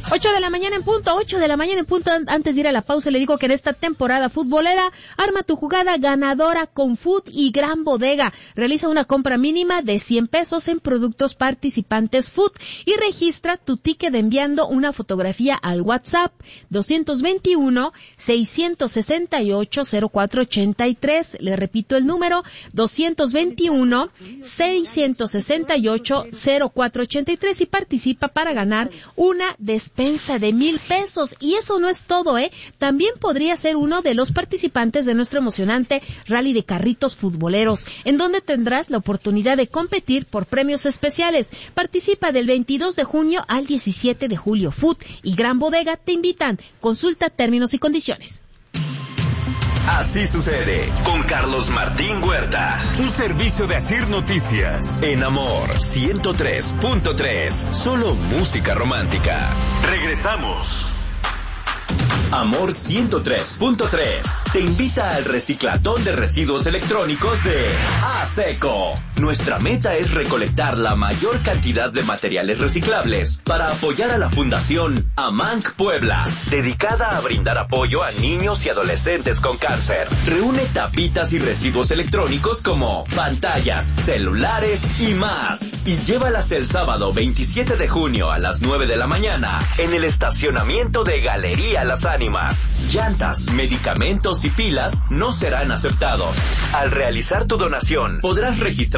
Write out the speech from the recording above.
8 de la mañana en punto, 8 de la mañana en punto. Antes de ir a la pausa, le digo que en esta temporada futbolera, arma tu jugada ganadora con Food y Gran Bodega. Realiza una compra mínima de 100 pesos en productos participantes Food y registra tu ticket enviando una fotografía al WhatsApp 221-668-0483. Le repito el número, 221-668-0483 y participa para ganar una despensa de 1,000 pesos. Y eso no es todo, También podría ser uno de los participantes de nuestro emocionante rally de carritos futboleros, en donde tendrás la oportunidad de competir por premios especiales. Participa del 22 de junio al 17 de julio. Food y Gran Bodega te invitan. Consulta términos y condiciones. Así sucede con Carlos Martín Huerta. Un servicio de Asir Noticias. En Amor 103.3. Solo música romántica. Regresamos. Amor 103.3 te invita al reciclatón de residuos electrónicos de ASECO. Nuestra meta es recolectar la mayor cantidad de materiales reciclables para apoyar a la Fundación AMANC Puebla, dedicada a brindar apoyo a niños y adolescentes con cáncer. Reúne tapitas y residuos electrónicos como pantallas, celulares y más, y llévalas el sábado 27 de junio a las 9 de la mañana en el estacionamiento de Galería Las Ánimas. Llantas, medicamentos y pilas no serán aceptados. Al realizar tu donación, podrás registrar